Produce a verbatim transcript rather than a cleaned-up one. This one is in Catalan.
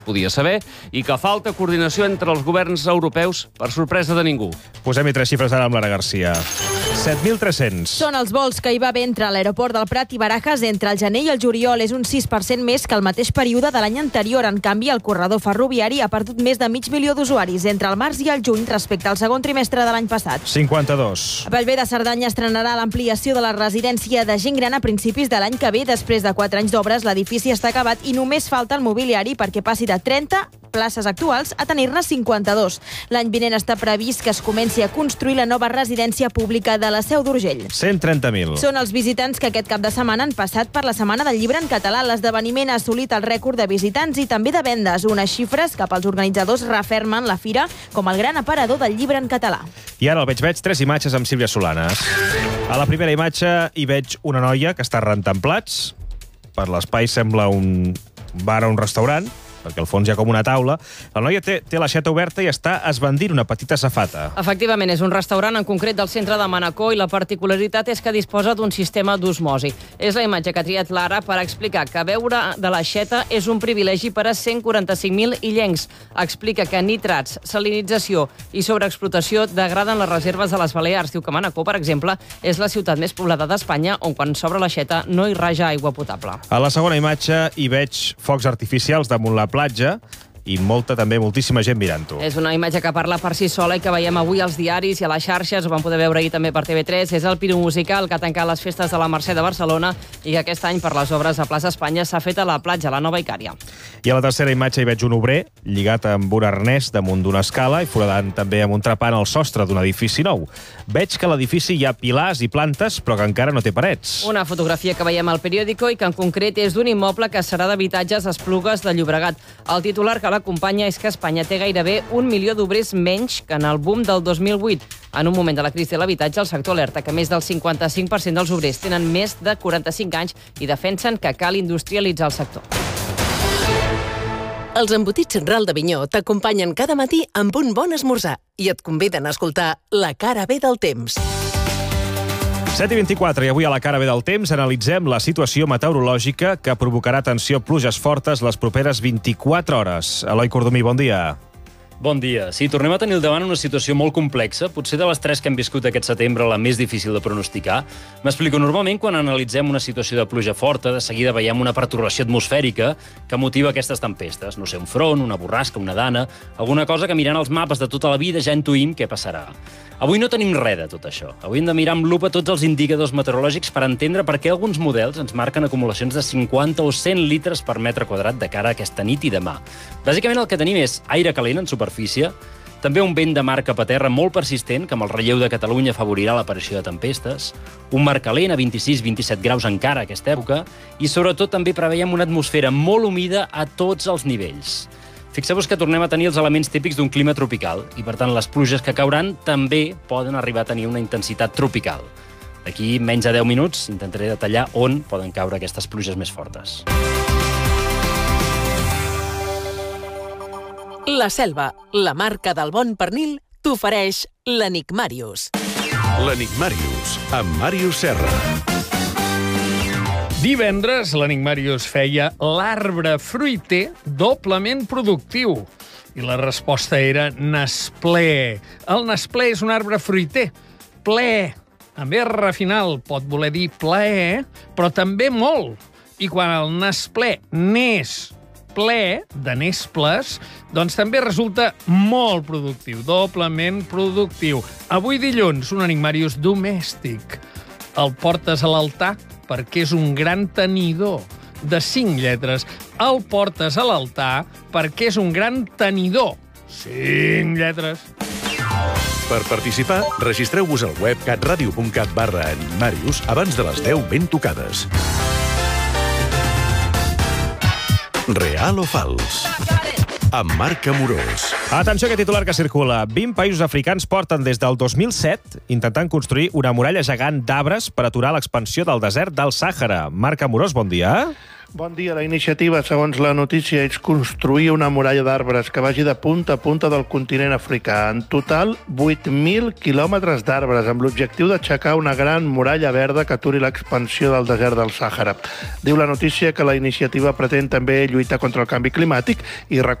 podia saber, i que falta coordinació entre els governs europeus per sorpresa de ningú. Posem-hi tres xifres ara amb Lara Garcia. set mil tres-cents. Són els vols que hi va haver entre l'aeroport del Prat i Barajas entre el gener i el juliol. És un sis per cent més que el mateix període de l'any anterior. En canvi, el corredor ferroviari ha perdut més de mig milió d'usuaris entre el març i el juny respecte al segon trimestre de l'any passat. cinquanta-dos. Bellver de Cerdanya estrenarà l'ampliació de la residència de gent gran a principis de l'any que ve. Després de quatre anys d'obres, l'edifici està acabat i només falta el mobiliari perquè passi de trenta places actuals a tenir-ne cinquanta-dos. L'any vinent està previst que es comenci a construir la nova residència pública de la Seu d'Urgell. cent trenta mil. Són els visitants que aquest cap de setmana han passat per la Setmana del Llibre en català. L'esdeveniment ha assolit el rècord de visitants i també de vendes, unes xifres que pels organitzadors refermen la fira com el gran aparador del llibre en català. I ara el veig veig tres imatges amb Sílvia Solanes. A la primera imatge hi veig una noia que està rentant plats. Per l'espai sembla un bar o un restaurant, perquè al fons hi ha com una taula. La noia té, té l'aixeta oberta i està esbandint una petita safata. Efectivament, és un restaurant en concret del centre de Manacor i la particularitat és que disposa d'un sistema d'osmosi. És la imatge que ha triat Lara per explicar que beure de l'aixeta és un privilegi per a cent quaranta-cinc mil illencs. Explica que nitrats, salinització i sobreexplotació degraden les reserves de les Balears. Diu que Manacor, per exemple, és la ciutat més poblada d'Espanya on quan s'obre l'aixeta no hi raja aigua potable. A la segona imatge hi veig focs artificials damunt la platja i molta, també, moltíssima gent mirant-ho. És una imatge que parla per si sola i que veiem avui als diaris i a les xarxes, ho vam poder veure ahir també per T V tres. És el piromusical que ha tancat les festes de la Mercè de Barcelona i que aquest any, per les obres a Plaça Espanya, s'ha fet a la platja, a la Nova Icària. I a la tercera imatge hi veig un obrer lligat amb un arnès damunt d'una escala i foradant també amb un trepant al sostre d'un edifici nou. Veig que a l'edifici hi ha pilars i plantes, però que encara no té parets. Una fotografia que veiem al periòdico i que en concret és d'un immoble que serà d'habitatges a Esplugues de Llobregat. El titular que l'acompanya és que Espanya té gairebé un milió d'obrers menys que en el boom del dos mil vuit. En un moment de la crisi de l'habitatge, el sector alerta que més del cinquanta-cinc per cent dels obrers tenen més de quaranta-cinc anys i defensen que cal industrialitzar el sector. Els embotits Central d'Avinyó t'acompanyen cada matí amb un bon esmorzar i et conviden a escoltar La cara B del temps. set i vint-i-quatre, i avui a La cara B del temps analitzem la situació meteorològica que provocarà, atenció, pluges fortes les properes vint-i-quatre hores. Eloi Cordomí, bon dia. Bon dia. Sí, tornem a tenir al davant una situació molt complexa, potser de les tres que hem viscut aquest setembre la més difícil de pronosticar. M'explico, normalment quan analitzem una situació de pluja forta, de seguida veiem una pertorbació atmosfèrica que motiva aquestes tempestes. No sé, un front, una borrasca, una dana, alguna cosa que mirant els mapes de tota la vida ja intuïm què passarà. Avui no tenim res de tot això. Avui hem de mirar amb lupa tots els indicadors meteorològics per entendre per què alguns models ens marquen acumulacions de cinquanta o cent litres per metre quadrat de cara a aquesta nit i demà. Bàsicament el que tenim és aire calent en superfície, també un vent de mar cap a terra molt persistent, que amb el relleu de Catalunya afavorirà l'aparició de tempestes, un mar calent a vint-i-sis vint-i-set graus encara a aquesta època, i sobretot també preveiem una atmosfera molt humida a tots els nivells. Fixeu-vos que tornem a tenir els elements típics d'un clima tropical i, per tant, les pluges que cauran també poden arribar a tenir una intensitat tropical. D'aquí menys de deu minuts intentaré detallar on poden caure aquestes pluges més fortes. La Selva, la marca del bon pernil, t'ofereix l'Enigmàrius. L'Enigmàrius, amb Màrius Serra. Divendres, l'Enigmàrius feia l'arbre fruiter doblement productiu. I la resposta era Nesplé. El Nesplé és un arbre fruiter. Ple. Amb R final pot voler dir plaer, però també molt. I quan el Nesplé n'és ple, de nesples, doncs també resulta molt productiu, doblement productiu. Avui dilluns, un Enigmàrius domèstic. El portes a l'altar perquè és un gran tenidor de cinc lletres. El portes a l'altar perquè és un gran tenidor. Cinc lletres. Per participar, registreu-vos al web catradio punt cat barra Enigmàrius abans de les deu ben tocades. Real o fals? Amb Marc Amorós. Atenció a aquest titular que circula. vint països africans porten des del dos mil set intentant construir una muralla gegant d'arbres per aturar l'expansió del desert del Sàhara. Marc Amorós, bon dia. Bon dia. La iniciativa, segons la notícia, és construir una muralla d'arbres que vagi de punta a punta del continent africà. En total, vuit mil quilòmetres d'arbres, amb l'objectiu d'aixecar una gran muralla verda que aturi l'expansió del desert del Sàhara. Diu la notícia que la iniciativa pretén també lluitar contra el canvi climàtic i